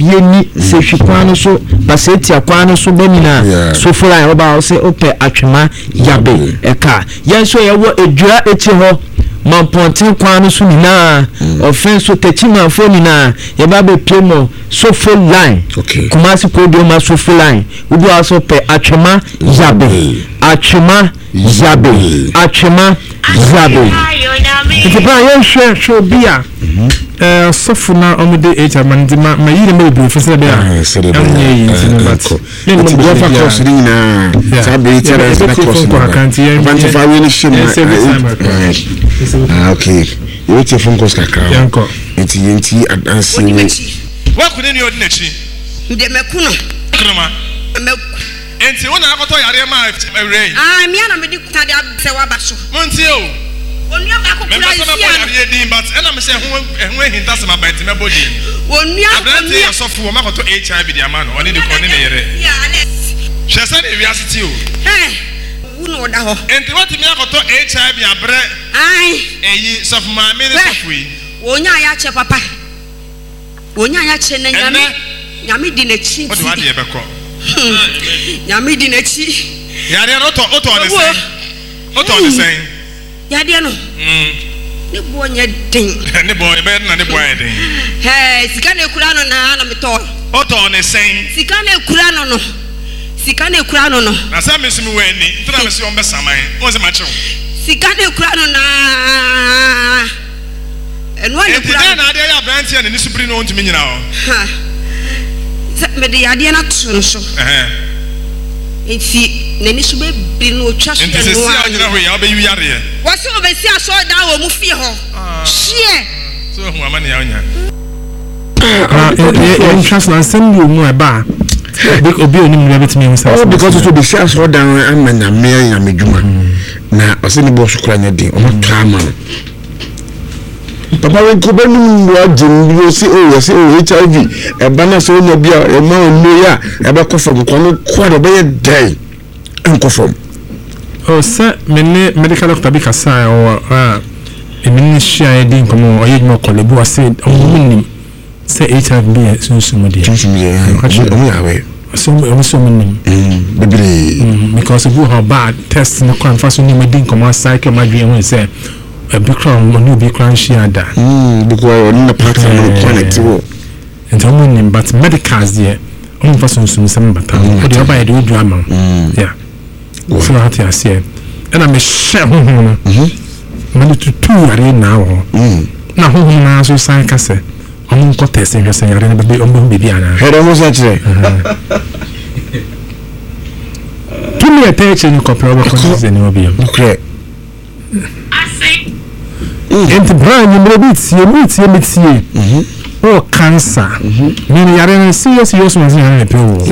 ni se hwikwan so baseti akwan no so benina so fly oba say ope atwema yabe eka yenso yewo edura eti ho mamponten kwan no so nina offense so techima fo nina ye ba be plemo so full line Kumasi Podium so full line we do also pe atwema yabe atwema zabe iti ba yen show bia sofu na omude HR mandima mayire me be fese bia amye yin but me go fa course ni na sabe tere na course but if I really shim okay you take phone calls kaka enti adansi we wa kunu ni odinachi nde mekuno kroma enti wona akoto yare ma rain mi ana me di kutade se wa baso monti o onua ba ko kura isi yare din but ena me se ehun ehinta se ma bant me body onua abrante yosofu wo makoto HIV di ama no oni de ko ni yere shesa de wiasiti o uno da ho enti wati me akoto HIV abre eyi sofu ma me sofu yi onya ya che papa onya ya che na nyame di na chi o de wa de beko nyame di na chi yare no to ne sen yade no ne bo nya den ne bo e be na ne bo nya den sika na ekura no na me to oto ne sen sika na ekura no no na sa me sumi wani tuna me se on be saman o se ma chew sika na ekura no na eno ne ekura na ade ya brand ya ne subiri no ntumi nyina ho me de yade na to no so enti nani so be bi no twa so no enti se si anyina ho ya obeyu yare wo se obesi aso da wo mu fie ho hie so hu amane ya onya interest na send you mo eba big obi oni mu betimi hu sa because to be share so down amanya me ya medjuma na oseni bo so kra nya din o ma tama papa we ko benu wa jimbi si HIV e bana so nya bia e ma onu ya e ba kofom kono kwa de be dai enkofom o sa mene medical doctor bi kasa o emini share din komo oyejmo kolebu ase omunim se HIV bi sunsumo dia o ya we so munim because of how bad test no kan faso ni medin komo cycle madwe won say a big crown on be crown share da because on the platform no connect wo and omunim but medicals there on faso sunsumo sem bata o de oba ye de odu ama yeah so how to say and I'm share ho mani tutu yare na ho na ho na so san kase on ko test en kase yare na be on be ana hero mo sa chire kimi attention ko pro ko se ni obi okay ent brand ni metie oh cancer ni yare na serious mo se yare pe wo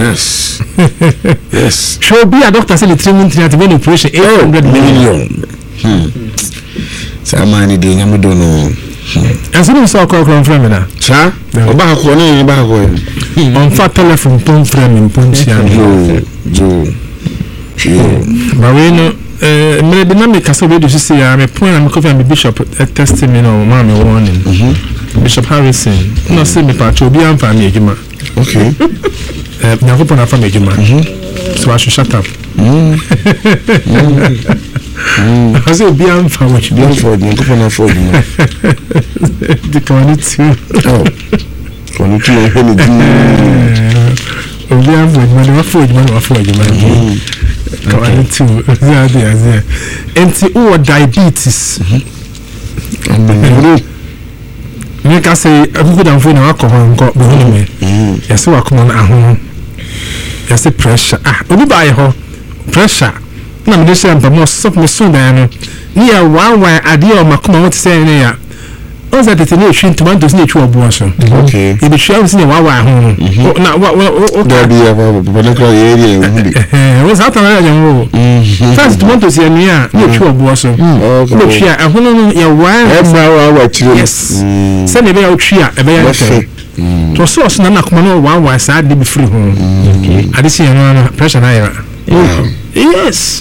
yes show be a doctor say the treatment when operation 800 million samani de nyame do no asini so ko from me na cha oba ko ni ba ko on fa telephone ton frame mponchi an ba we no me dynamic so we do see ya me point am coffee am bishop testimony no ma me warning Bishop Harrison no say me pa obi am fa me ejuma okay nyako pona fa me ejuma so I should shut up I say be am fa what be for the go for you the community community no heli obi am for you community there enti o diabetes me ka say agugu dan fo na akọ nko be hu me yesi wa kono na ahụ yesi pressure obi ba ye ho pressure na me dey say am mo stop me so dan no ni ya wa ade o makoma what say ne ya o za tete ne hwin tomatoes ne twa obo so okay e be hwia se ne wa ahụ na o da bi ya ba na kra area o za ta na ya nwo first tomatoes ya ne ya ne twa obo so o hwia ahụ no ya wa chire yes se ne be ya hwia e be ya to so na akoma no wa sa de be free ho ade se ya no pressure na ya yes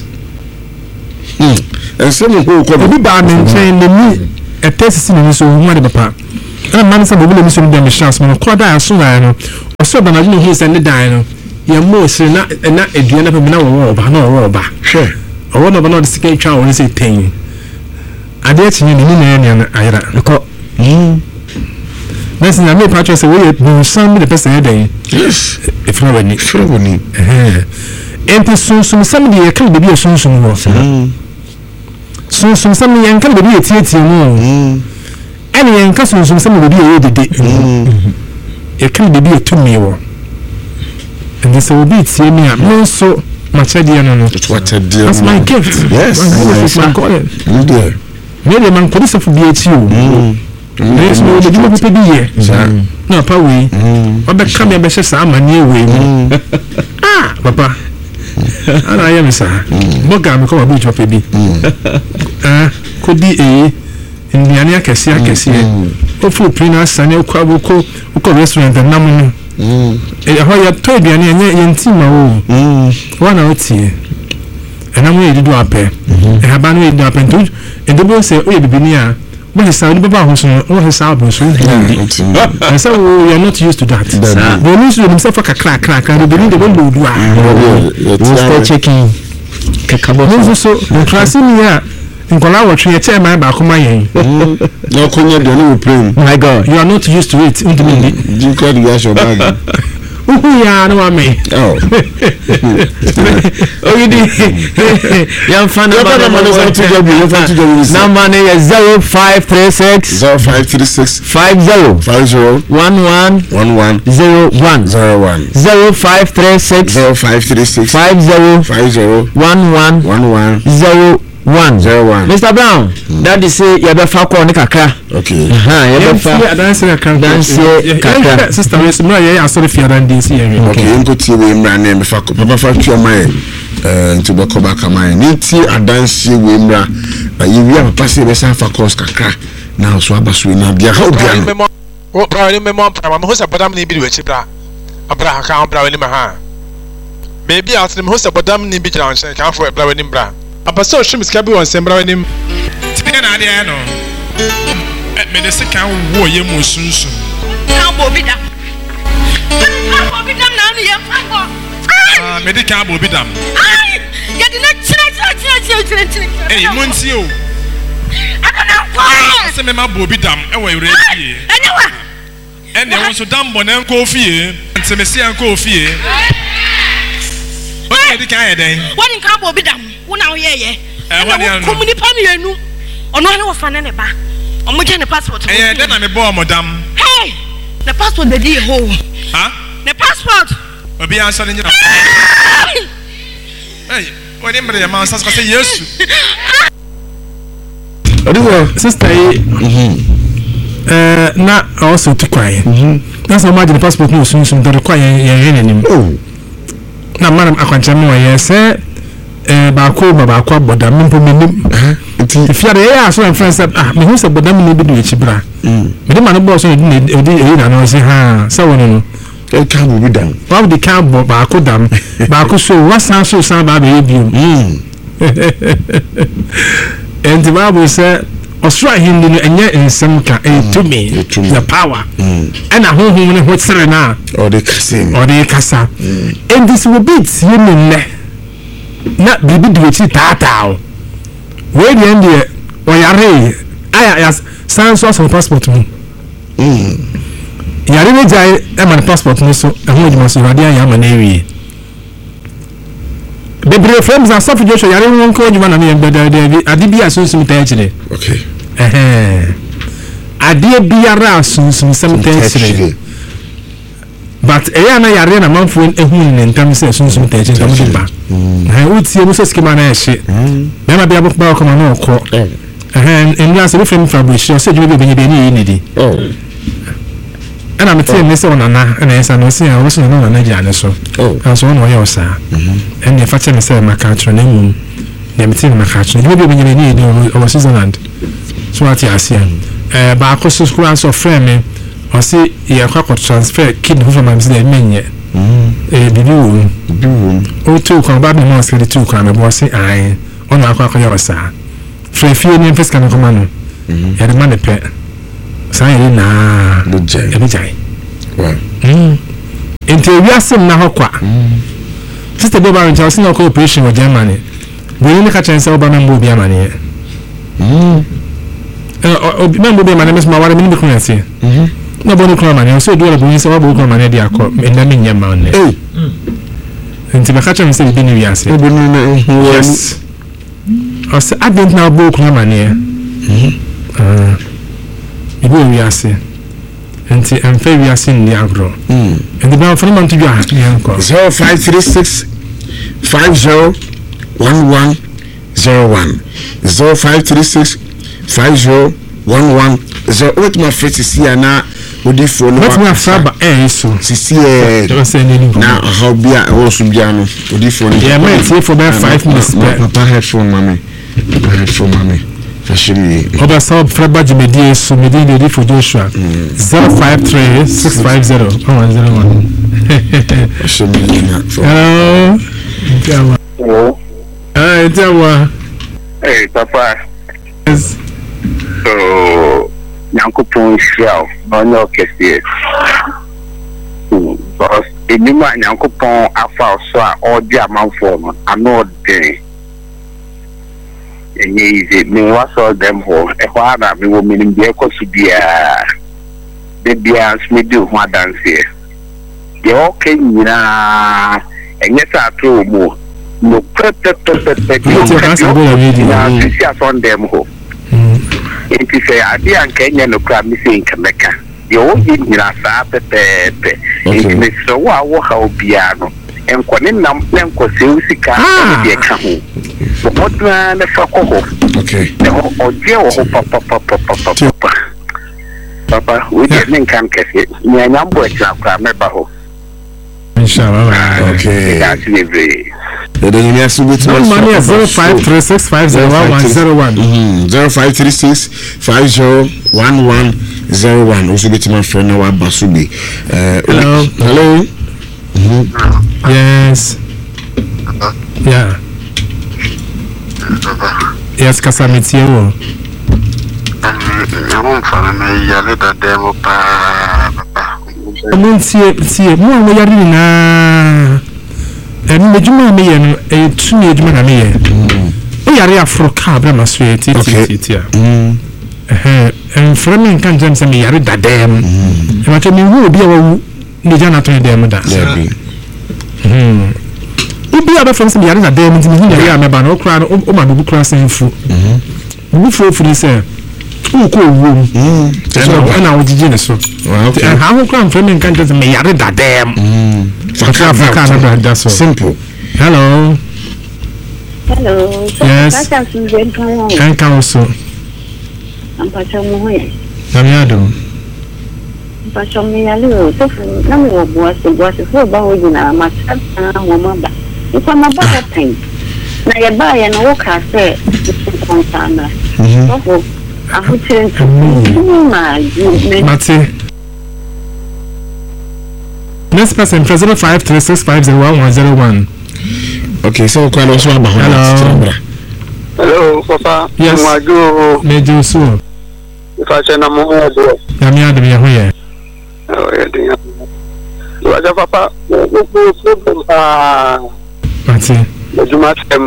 ensem ko obi ba me nchen le mi e test ni so hu ade papa ana man sa bobu le mi so dem chance mo ko da so na no so banaju no hisa ne dan no ye mo sire na eduana pe na wo ba na wo ba hwe owo no ba no de sika twa wo se 10 ade tinye ni na ayira ko Mas na me patro se we no some the person dey yes if no wani enti sunsun sam de kan de bi sunsun wo sunsun sam yan kan de bi tietie mu ene yan kan sunsun sam de bi e dede e kan de bi tumi wo and so bi tie mi a no so machadi no that's my gift yes my calling me man ko se fu bi eti o yes no de mo pe bi ye na pa we obe kam ya be se sa amani we mu papa ana ya me sa boga me ko ba bi cho pe bi ko di ndiani akesi o fu prina sane ko aboko ko restaurant na mu ho ya to aduane anya yentima wo wana otie na mu yedi do apɛ haba no yedi apɛ ntu ndebo se o yedi bini a when is sound baba hoso o he sound so and so we are not used to that we need to himself crack and bini de lo do a start checking kakabo so trust me ya nkola wo twe che mai ba kuma yen no konya de no play my god you are not used to it intimate you call the gas your bag ya no ame oyidi yan fan number number is 0536 50 11 01 0536 50 11 01 Mr. Brown that is say you be fa call ni kakra okay you be fa dance kakra sister we smra ye asori fi adan dey see you okay nko tie we mra na me fa ko papa fa twa mai nti be ko ba ka mai ni tie adanse we mra ye wi papa se be sa fa course kakra na so abaso na bia ha obia no o bra ni me mo pra ma ho se bodam ni bi we chi bra abra ka bra we ni ma ha baby out ni ho se bodam ni bi jira on se ka fo bra we ni bra apaso shim ska bi won sembra nim tipe na ade no me de sika wo ye mo sunsun ka bo bi dam na no ye fa me de ka bo bi dam ye de na chira eh monti o akana kwa se me ma bo bi dam e wo yure fie anyway ene won so dam bo na nko fie nse me se nko fie o de ka ye den woni ka bo bi dam wona wo ye komuni pa mienu ono na wo fa ne ba omo je ne passport den na me bo modam hey the passport be dey ho ha the passport obi answer ni hey woni mre ya man sa say yesu odiwo sister na also to cry that's how much the passport no sun the require ye nim na manam akwanche mo ye say ba ko boda mpo menim nti fiare ya so en friends me hu se boda me bi do echibra me de man bo so odi na no se ha sa wono no e ka bo bi dam ba de ka bo ba ko dam ba ko so wasan so san ba be biom and ba bo se osra hindi no enye ensem ka to me the power and a honhom ne ho tsere na o de kasa and this will be you me na bibi diweti tata we dey end there oyare aya sanso so passport mu yare ne jai e man passport no so e ho djuma so rade aya ma na ewie bebre frames are soft joshua yare won ko djuma na me be adibia so so mita chire okay adie biara so so mita chire but na yare na manfo ehun ne ntam se so so mita chire ntam de ba utie muso skema na ehye na bia ba ko ma na okọ ya se frame fabrication se djuma be benye ni di ana mete ne se ona na ana esa no se ya wo se na na ja ne so so no yo sa en fa che me se maka tro na mu ne mete maka tro djuma be benye ni di o Switzerland so ati asia ba ko so school so frame o se ya kwa transfer kid ho from am se menye bibi o tu ko ba me mo se tu ko na bo se ai ona akwa yo sa frefie ni mfeska na koma no ya de man pe sai na bujai e bujai wow enti wiase na hokwa sister be ba ncha na cooperation with Germany we ni ka chance oba member bi amane member bi amane mesma ware mi ko nsi na bonu ko amane so do la bu nsi wa bu ko amane dia ko na mi nyama ne enti ba ka chance bi ni wiase yes as adent na bu ko amane ibu wiase enti amfa wiase ni agro enti ba fa man to dwa ya ko 0536 501101 0536 501101 what my face is here na odi phone what my saba so sisi na how bia o so bia no odi phone yeah man see for about 5 minutes papa headphone mami fashiri oba sab fraba jimedi so medi dey for Joshua 0536501101 hello Jawa. Hey, Papa. Yes. So, Nyankopon Israel, on your case. Because if you want Nyankopon afa so all the amount for I know day. And easy, me was all them for a father, me woman in the echo to be a baby as me do what dance here. They all came in and yes, I threw more. No perfect on them home. If you say I didn't Kenya no crab missing Kameka, you won't give me a pepe. If so, I walk out piano and Quanin Nam Cosilica, the account. What the fuck? Okay. Oh, dear, Papa, we didn't come catch it. Me and I'm going to remember. Inshallah. Okay. That's very. The money is 0536501101 0536501101 also get my friend now Basubi. Hello. Yes. Yeah. Yes, Kasamitiwo. See, more we are na. And the Juma me and a 2 year Juma me. We are afro cabra masway tia. And Fremen can jam some yard that damn. And I can will be a Nijana to them that. It be other from some yard that damn into the Yamaban or crown or my book crossing food. Who for this? Who cool room? And I was genius. And how come Fremen can just me yard that damn? Simple. Hello. Hello. Yes. And council. I'm Pachamoy. Namiado. Pachamoy, so no was for Bawina, my son, woman. If I'm about that thing, now you buy and walk, I say, on Sandra. I would say, Matty. Next person, 0536501101. Okay, so quite also about Hello, Papa. Yes. Major so. If I send a more, Yamiado, here. Oh, yeah, Papa. Matty. You must have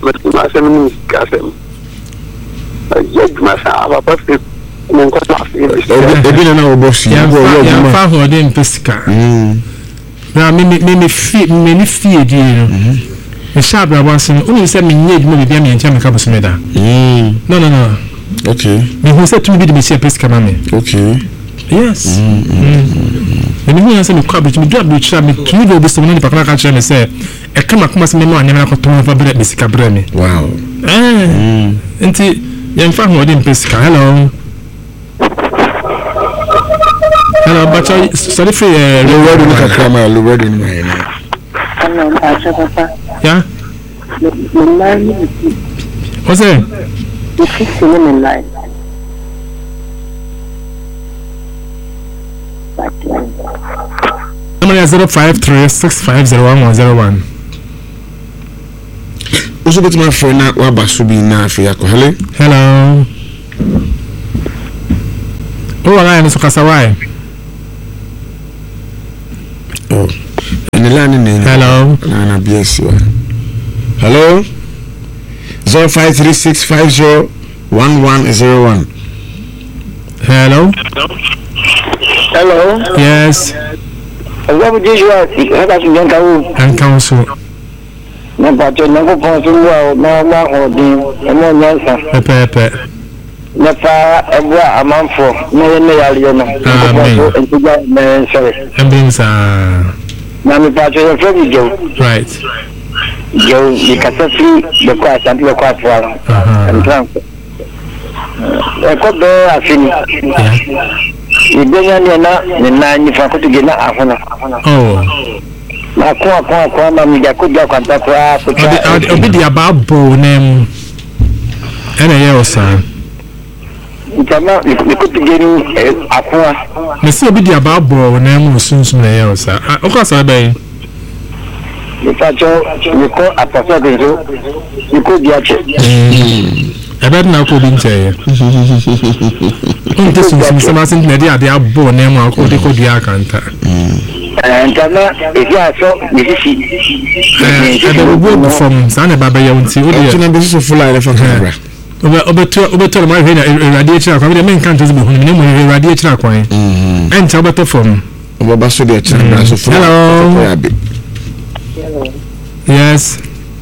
now, me fear, dear. The sharp was only said me need me be and Jamaica Busmeda. No. Okay. Me who said to me to be a pesca mammy. Okay. Yes. And me answer me cabbage, me drop the trap, me to go with someone in the Pacaka and say, a come across me and never got to have a bread, Miss Cabremi. Wow. Until young fan who didn't pesca. Hello. Hello, but sorry for Hello, Papa. Yeah? What's it? The 6 women line. Number 0536501101. Also get my friend now Wabasubi na Fiako. Hello. Oh, I am so Kasawai. Oh. And na BS. Hello. 0536501101. Hello. Hello. Yes. What would you ask? I got you and council. No, but you're never going to well, no more or the Pepe. Never a month for no, sorry. And being Mammy Patrick, Joe. Right. Joe, the catastrophe, the quite and the quite well. And drunk. I got there, I think. You didn't know the 9 if I could get out. Oh. My poor mammy, I could get contact with I'll be the about bow name. And a year, sir. You could get in a poor. Mr. Be the about bow name was soon, sir. Of course, I bay. If I you call a person, you could get it. I bet now could be say. This is something that they are born name or could the Akanta. And if you are so, I will work from Santa Baba. You will see what this is full life of camera. Over my radiation, the main countries be radiation coin. And Tabato from Hello. Yes.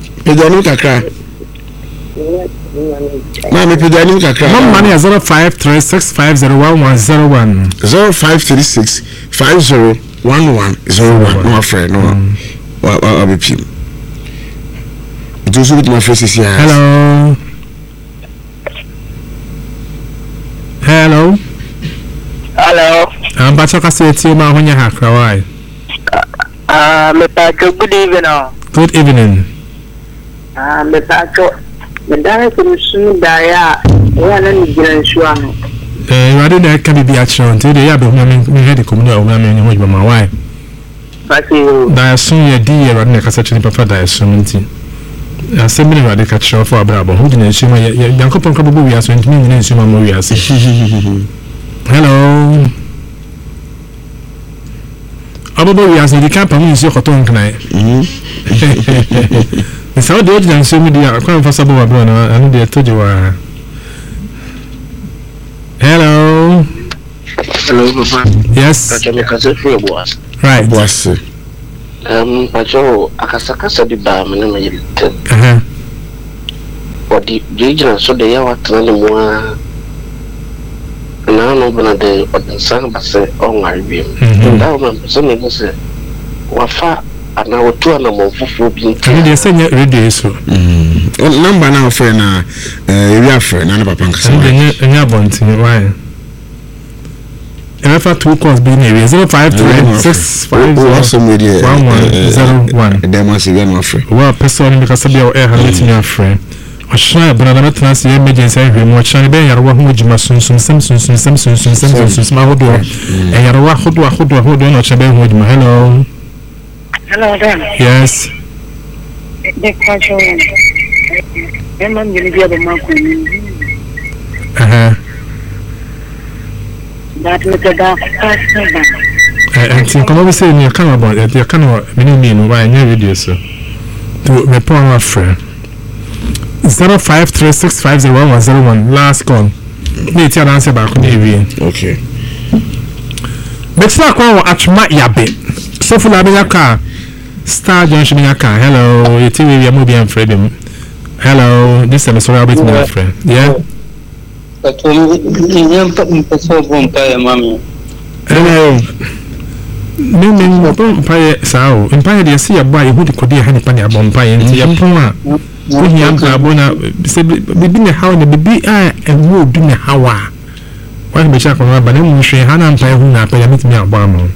Mami pidani kakra. Mom money 0536501101. 0536501101. No afraid no. I'll be pim. It was with my face here. Hello. Hello. Hello. Bachaka say to ma honya hakra why? Good evening. Good evening. The director soon die. One and Giransuano. I don't know, can be actually until they have been had a communal woman with my wife. But you die soon, a dear, and make a such a prefer die soon. A similar radical catch off for a bravo, who didn't assume my young couple probably we are so into me and assume I'm hello. Ababa we are the camp and your cotton can I? The Saudi and so many are quite possible. I know they told you. Hello. Hello, Papa. Yes. Right. Was Pacho, Akasakasa di Bam and But the region so they are telling more. Now, no one of the sun, but say, oh, my beam. And now, some say, Wafa. And now, 2 and more for being they send you radio. So, number now, friend, we are friend, and Papa. And you're wanting why? And I thought 2 calls being area 0536501101. There must be one friend. Well, person because of your air having your friend. I shall but I'm not transfer emergency. I'm watching the air. What would you must soon, some small door. And you're a hold on, not Chabin with my hello. Hello, Dan. Yes. The casual. I'm going to be able to that with the dark person. And think I'm always saying you can't about it. You can't mean why I never do so. To report our friend 0536501101. Last call. Need to answer back on the okay. But it's not called Achma Yabe. So for la car. Star Junction in a car. Hello, it's a movie and Freedom. Hello, this is Mr. Robert, my friend. Yeah. But when you hello. No, Bumpire, so Empire, they see a boy who could be a honey penny about Bumpire and see a puma. When he answered Abona, said, within the house, the baby, and would do the hour. One be check on but I'm sure Hannah and Pie who not pay a meeting me at Barmon.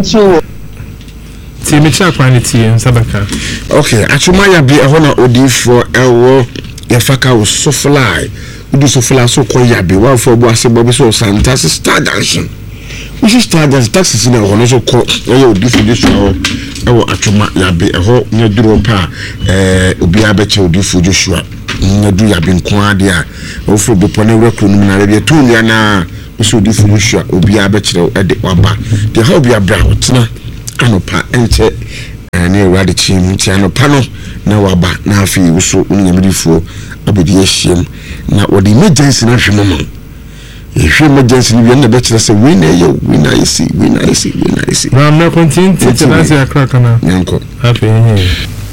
See me check quality and Sabaka. Okay, Achumaya be a honor OD for Elwo, Yafaka was so fly. We do so fly so called Yabi, one for Bossy Bobby so Santas star dancing. We should start as taxes in a honor so called OD for this show. Ewo Achuma Yabi, a whole near Duropa, Ubiabeche, do for Joshua. Do Yabin Quadia, or for the Ponero, 2 Yana, so do for Joshua, Ubiabeche at the Wamba. The Hobia Brown, Anopa, and ne awurade kyim nti anɔpa no na waba na afei woso nyamedifo abedi ahyiem na wɔde emergency na hwɛ mama ehwɛ emergency ni na bɛkyerɛ sɛ we na yesi na na continue tenase akraka na nyanko afei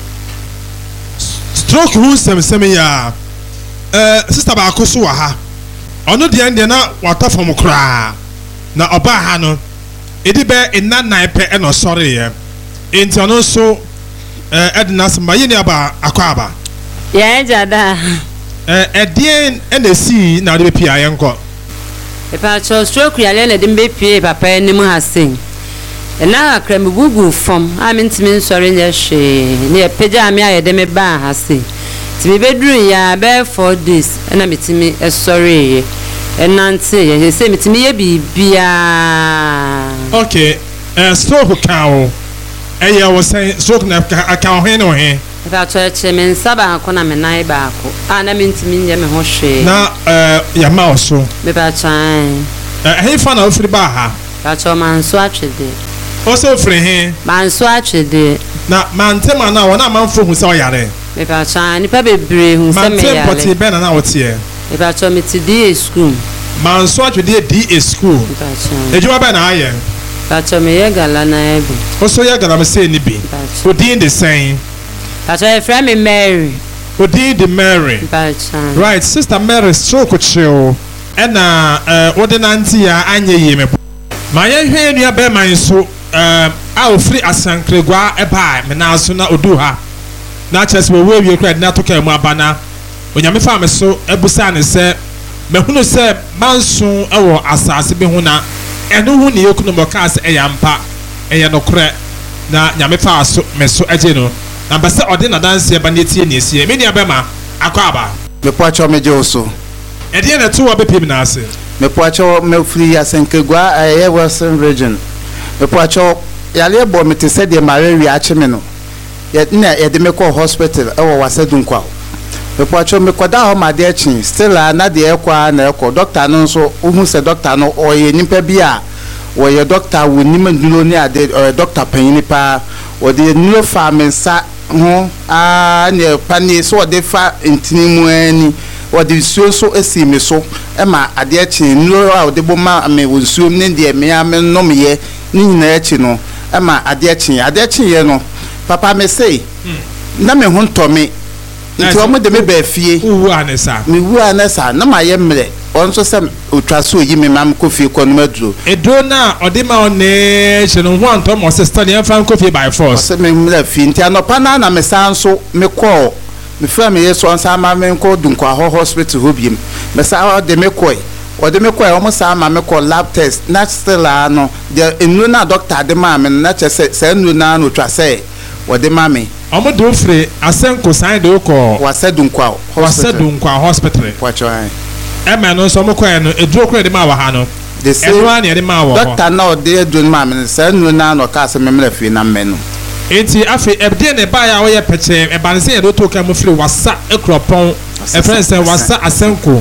stroke hu sɛmsɛm ya sister ba ko so wa ha ɔno de na wata fam kraa na ɔba ha no edi bɛ ennan pɛ ɛna sɔre yɛ enti ɔno so ɛdina sɛ ma yini aba akɔ ya jada ɛdeɛn ɛna si na ɔde bɛ pia yɛn kɔ epa cho stroke ya le de mbe pie papa anim ha sen na akra me gugu fom a me ntimi nsɔre nyɛ hwe ne epeja me ayɛ de me ba ha sen ti me beduru ya be 4 days na me timi ɛsɔre yɛ ɛnante yɛ se me timi yɛ bibia okay stroke kawo ɛyɛ wo sɛ stroke na aka ho ne ho he epa cho eche me nsaba akɔ na me nan ba akɔ a na me ntimi nyɛ me ho hwe na ya ma oso me ba chan he fa na ofiri ba ha ba cho man so atwede o so ofiri he man so atwede na man tema na wona manfo hu sɛ ɔyare me ba chan ni pa bebre hu sɛ me yare man tem pɔte bɛ na wotie me ba cho me ti di school man so atwede di school me ba chan ejuwa bɛ na ayɛ ba cho me ye gala na ebi o so ye gala me say ni bi o din the same That's why friend me Mary. Odi the Mary. Right, sister Mary stroke chill. Ena odi nanti ya anye yeme. Ma ye hwe nua be man so a ofri asankregwa eba me na so na odu ha. Na chese we we kra na to ka mu abana. Onyame fa me so ebusa ne se me hunu se manso ewo asase bi hu na eno hu ne yekunu mo ka se eyampa eye no kra na nyame fa so me so aje no. Na basa odi na dance e ba ne tie ne esie me nia be ma akọ aba me poacho me je oso e de na to wa be pim na ase me poacho me free asenkegwa aye western region me poacho yale bo me te se de malaria ache me no ye na ye de me call hospital e wo wasedunkwa me poacho me koda ho ma de achi still na de ekwa na ekọ doctor no so ohun se doctor no oye nipa bi a wo ye doctor wo ni mandulo ni ade doctor panyini pa wo de nulo fa mensa ho ne pani so de fa ntini mu ani wo de suo so esi me so e ma ade achi nulo a de boma me wo suo ne de me a me no me ye ni nyina achi no e ma ade achi ye no papa me say na me ho ntome nti o mo de me ba fie wu anesa me wu anesa na ma ye mre onso sem utwaso yi me mam kofi ko no maduro edo na odima one cheno ho anto mo sister ne fan kofi by force se me mra fi nti anopa na me sanso me call me fra me yeso onsa ma me ko dunkwa ho hospital ho biem me sa de me koi o mo sa ma me call lab test na still no de enu na doctor de ma me na che se enu na no twa se o de ma me omo do free asenko san de ko wasedunkwa hospital kwacho ai ema no so mo ko eno eduro ko de ma wa ha no the same one de ma wa doctor na o de eduro ma me se enu na no ka se me mra fi na me no enti afi ebde ne ba ya wo ye peche e ba ne se ye do to ka mo free wasa ekropon e friend say wasa asenko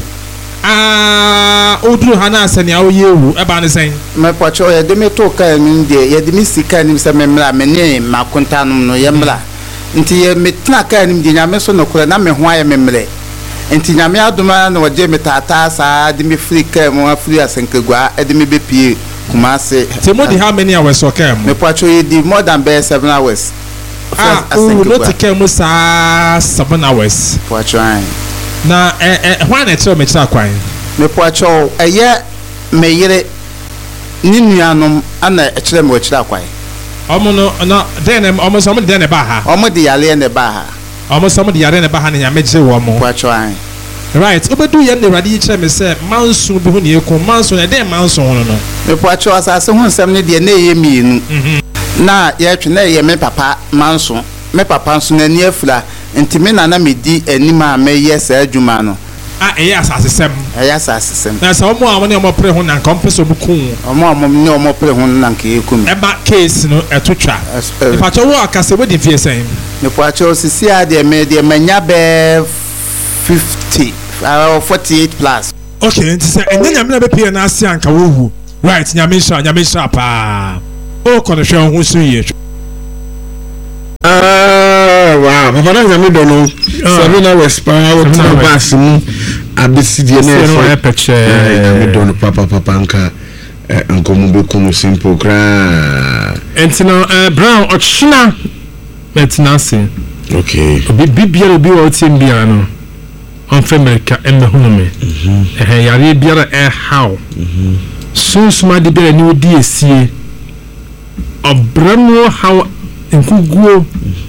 oduru ha na asene a wo ye wu e ba ne sen me kwacho ye de me to ka enu de ye de mi sika ni se me mra me ne makunta no ye mra nti ye metna ka enu de nya me so no kura na me ho aye me mre enti nyame adoma na waje metata sa de me free ka mo free asenkegwa e de me bepie kumase temodi how many hours o ka mo me pacho ye di more than 7 hours no take mo sa 7 hours pacho ai na hwan na tell me tira kwan me pacho eye me yire ni nuanom ana e kire me wa kira kwan omo no na den omo so mo den ne ba ha omo de yale ne ba ha almost some of the arena behind ya meje wo mo right obedu ye ne radi kire me say manso bi hu ne ekon manso na den manso hono no me poacho asase hu nsem ne de na ye mienu na ye twe na ye me papa manso me papa nso na ni afura ntimi na me di anima me ye sa adwuma no eya asase sem na sa omo a woni omo pre ho na kompeso bukun omo ne omo pre ho na nke ekumi eba case no etotwa if acho wo akase we di fie sen me poacho sisi ade me de manya be 50 48 plus okay nti se enya nyame na be pie na ase anka wo hu right nyame sha pa o kono hwe ho so ye papa na nyame do no 7 hours pa what bus mu abesidie na so e peche nyame do no papa nka nkomu be kunu simple kra entino brown ochina metinase okay bibia obi o tim bia no on America emehunome yare biara how suma de bia ni odi esie obrano how enkuguo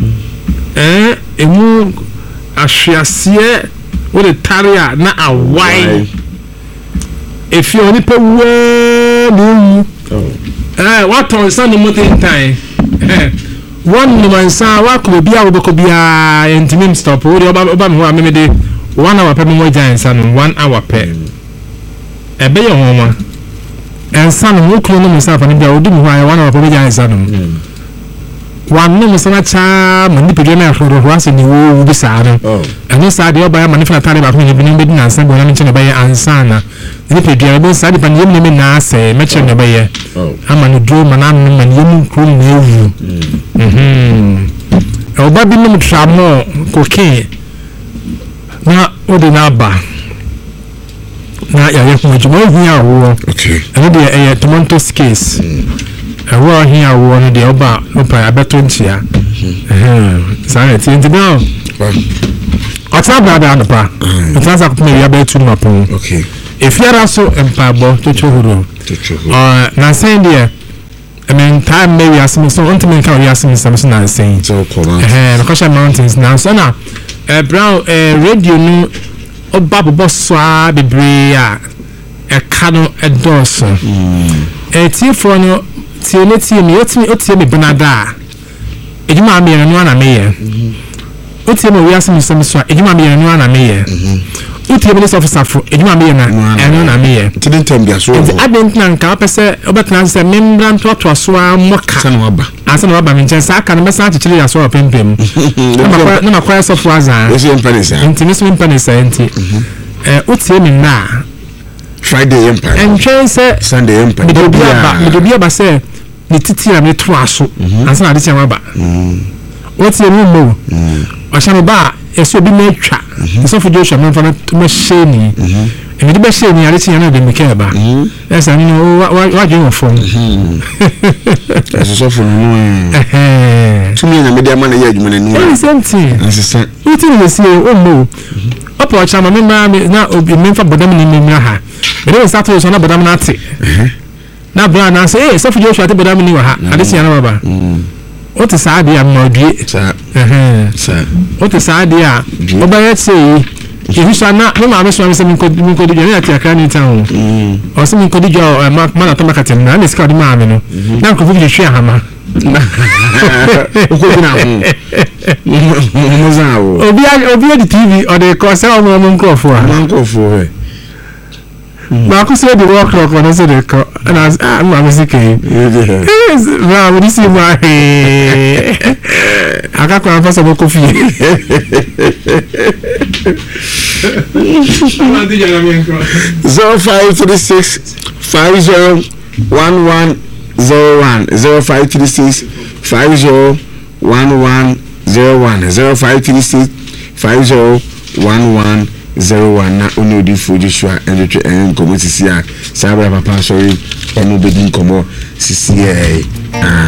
emu ahwiasie wo de taria na awai efi oni pe wo no what on Sunday morning time one man sa wa ko bia wo beko bia entimim stop wo de oba me ho amemede 1 hour per mo giant san 1 hour per ebe ye ho ma ensan wo kro no musa fa ne bia wo di me ho 1 hour per giant san one no musa na cha mani pe na afro ro ase ni wo bi sa no eno sa de oba ya mani fa tare ba ko ni bi no be na san bo na me che ne ba ye ansana ni pe dia be sa de pa ni yem ne na ase me che ne ba ye ama no dro mana no mani yem kro na ewu oba bi no tramo cocaine na odi na ba na ya ye ko jumo hia wo okay and the tomato case wo hia wo no de oba no pa abeto ntia sorry tinti no ota brada no pa ota ko me ya betu no pa okay if you are so empabo to chohuro na say there I mean time maybe asking so on to me can you ask me something na saying so come Nakosha Mountains now so now brown radio no oba boss a bebre a ka no edoso tie for no tie me otie me benada ejuma me no na meye otie me wiase me so so ejuma me no na meye otie me officer for ejuma me na meye tidin tambia so adent na nka pese obetna se membran to so amoka sana waba asana waba me nchen sa aka no mesa achire ya so pempem na makwa so for azan ese empanisa intimis empanisa enti otie me na Friday empire and say Sunday empire me do say ni titi na me to aso asana ade tiama ba otie me mo asana ba eso bi me twa so for Joshua me fa na to me sheni e di be sheni ade tiama na de me ke ba esa ni wa dwen fo eso so for no tumi na me de ama na ya adwuma na nu senti asesa uti ni se o mo opo chama me na obi me fa bodam ni me ha me dey start so na bodam na ate na bra na say so for Joshua te bodam ni wa ha ade tiama baba o te sa dia ma odie sa o te sa dia o ba yet say Yehusa na ma me so am say min ko di jani ati akra ni town o say min ko di jo ma na to makatem na ni ska di ma me no na ko fugi hwe ahama uko bina mo zawo obi di TV o de ko say o mo nkofo ma ko say di work rock on say de ko na ma me say ke na we see ma aka ko afa so ko fi 0536 501101 0536 501101 0536 501101 na onodi Joshua and komo sisi a sabra papa sorry enu bedi komo sisi